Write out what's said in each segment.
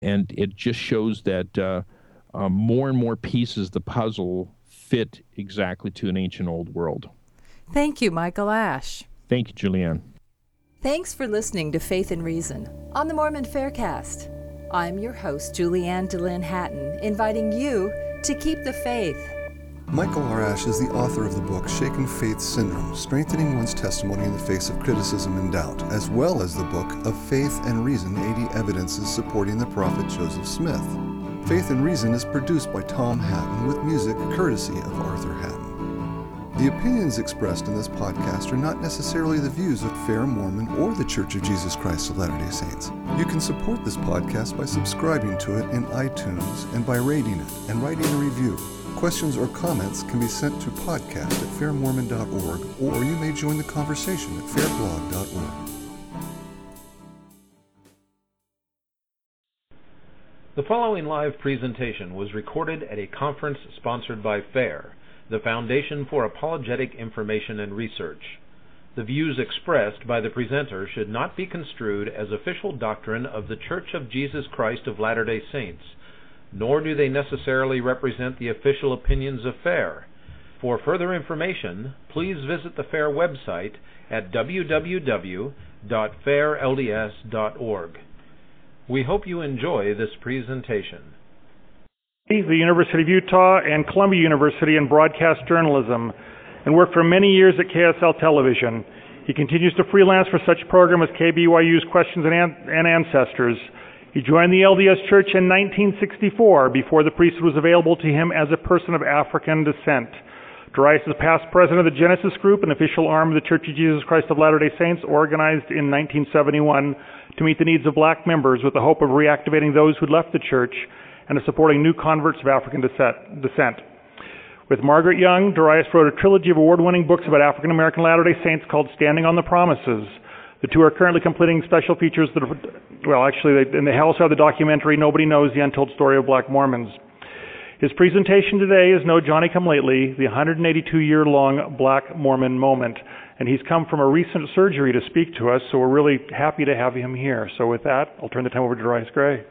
And it just shows that more and more pieces of the puzzle fit exactly to an ancient old world. Thank you, Michael Ash. Thank you, Julianne. Thanks for listening to Faith and Reason on the Mormon Faircast. I'm your host, Julianne DeLynn Hatton, inviting you to keep the faith. Michael R. Ash is the author of the book Shaken Faith Syndrome, Strengthening One's Testimony in the Face of Criticism and Doubt, as well as the book of Faith and Reason, 80 Evidences Supporting the Prophet Joseph Smith. Faith and Reason is produced by Tom Hatton with music courtesy of Arthur Hatton. The opinions expressed in this podcast are not necessarily the views of Fair Mormon or the Church of Jesus Christ of Latter-day Saints. You can support this podcast by subscribing to it in iTunes and by rating it and writing a review. Questions or comments can be sent to podcast@fairmormon.org, or you may join the conversation at fairblog.org. The following live presentation was recorded at a conference sponsored by FAIR, the Foundation for Apologetic Information and Research. The views expressed by the presenter should not be construed as official doctrine of the Church of Jesus Christ of Latter-day Saints, nor do they necessarily represent the official opinions of FAIR. For further information, please visit the FAIR website at www.fairlds.org. We hope you enjoy this presentation. The University of Utah and Columbia University in broadcast journalism, and worked for many years at KSL Television. He continues to freelance for such programs as KBYU's Questions and Ancestors. He joined the LDS Church in 1964 before the priesthood was available to him as a person of African descent. Darius is past president of the Genesis Group, an official arm of the Church of Jesus Christ of Latter-day Saints, organized in 1971 to meet the needs of black members with the hope of reactivating those who left the church and of supporting new converts of African descent. With Margaret Young, Darius wrote a trilogy of award-winning books about African American Latter-day Saints called Standing on the Promises. The two are currently completing special features that are, and they also have the documentary Nobody Knows the Untold Story of Black Mormons. His presentation today is No Johnny Come Lately, the 182-year-long Black Mormon moment. And he's come from a recent surgery to speak to us, so we're really happy to have him here. So with that, I'll turn the time over to Darius Gray.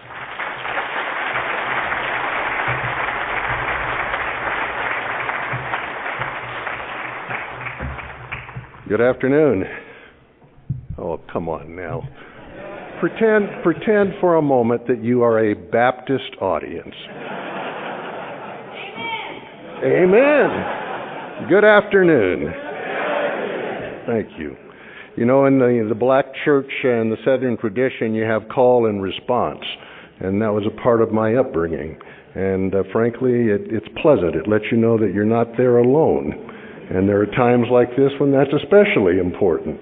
Good afternoon. Oh, come on now. Pretend for a moment that you are a Baptist audience. Amen. Good afternoon. Thank you. You know, in the black church and the Southern tradition, you have call and response, and that was a part of my upbringing. And frankly, it's pleasant. It lets you know that you're not there alone. And there are times like this when that's especially important.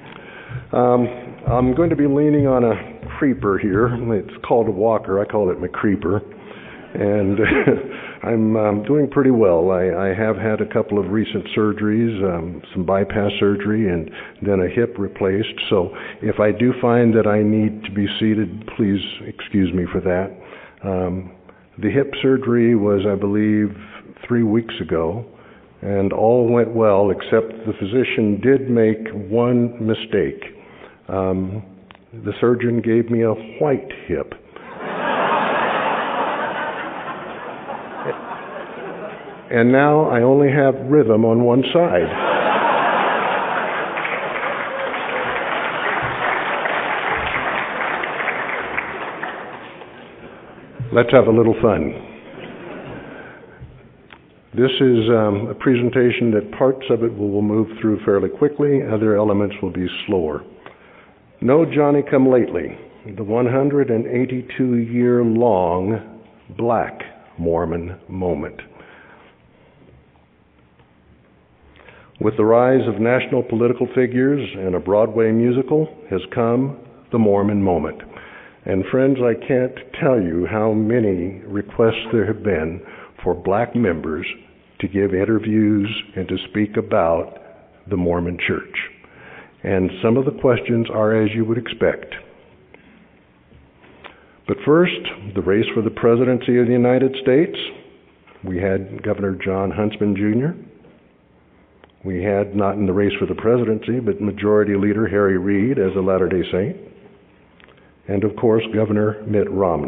I'm going to be leaning on a creeper here. It's called a walker. I call it my creeper. And I'm doing pretty well. I have had a couple of recent surgeries, some bypass surgery and then a hip replaced. So if I do find that I need to be seated, please excuse me for that. The hip surgery was, I believe, 3 weeks ago. And all went well, except the physician did make one mistake. The surgeon gave me a white hip. And now I only have rhythm on one side. Let's have a little fun. This is a presentation that parts of it will move through fairly quickly, other elements will be slower. No Johnny Come Lately, the 182-year-long Black Mormon moment. With the rise of national political figures and a Broadway musical has come the Mormon moment. And friends, I can't tell you how many requests there have been for black members to give interviews and to speak about the Mormon Church. And some of the questions are as you would expect. But first, the race for the presidency of the United States. We had Governor John Huntsman Jr. We had, not in the race for the presidency, but Majority Leader Harry Reid as a Latter-day Saint. and of course Governor Mitt Romney.